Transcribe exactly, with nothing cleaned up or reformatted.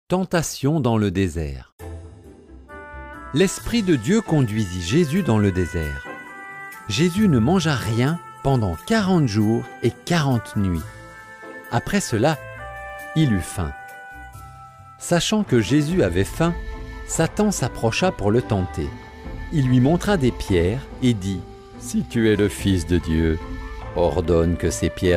Tentation dans le désert. L'Esprit de Dieu conduisit Jésus dans le désert. Jésus ne mangea rien pendant quarante jours et quarante nuits. Après cela, il eut faim. Sachant que Jésus avait faim, Satan s'approcha pour le tenter. Il lui montra des pierres et dit « Si tu es le Fils de Dieu, ordonne que ces pierres